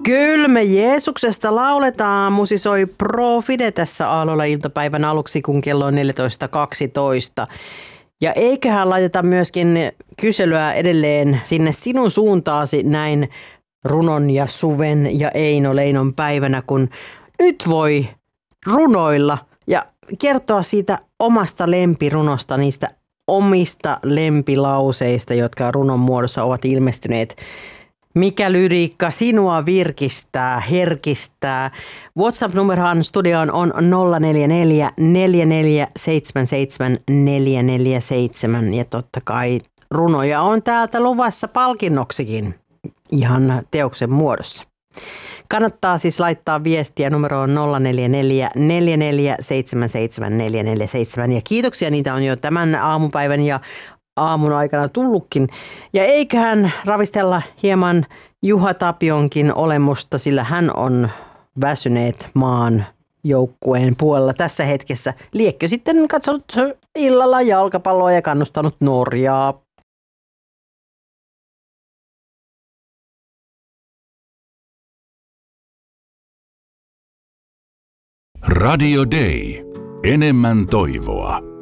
Kyllä me Jeesuksesta lauletaan, musisoi Pro Fide tässä aamulla iltapäivän aluksi, kun kello on 14.12. Ja eiköhän laiteta myöskin kyselyä edelleen sinne sinun suuntaasi näin runon ja suven ja Eino Leinon päivänä, kun nyt voi runoilla ja kertoa siitä omasta lempirunosta, niistä omista lempilauseista, jotka runon muodossa ovat ilmestyneet. Mikä lyriikka sinua virkistää, herkistää? WhatsApp-numerohan studioon on 044 4477 447 ja totta kai runoja on täältä luvassa palkinnoksikin ihan teoksen muodossa. Kannattaa siis laittaa viestiä numeroon 044 4477 447 ja kiitoksia, niitä on jo tämän aamupäivän ja aamun aikana tullutkin. Ja eiköhän ravistella hieman Juha Tapionkin olemusta, sillä hän on väsyneet maan joukkueen puolella tässä hetkessä. Liekkö sitten katsonut illalla jalkapalloa ja kannustanut Norjaa. Radio Day. Enemmän toivoa.